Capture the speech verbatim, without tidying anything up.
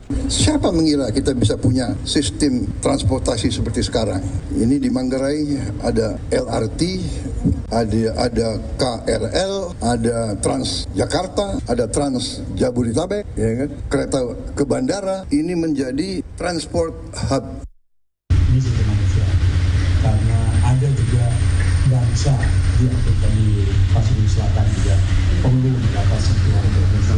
Siapa mengira kita bisa punya sistem transportasi seperti sekarang? Ini di Manggarai ada L R T, ada ada K R L, ada Transjakarta, ada Trans Jabodetabek, ya kan? Kereta ke bandara. Ini menjadi transport hub. Ini sudah manusia, karena ada juga bangsa di Afrika, di Pasifik Selatan juga perlu mendapat sentuhan Indonesia.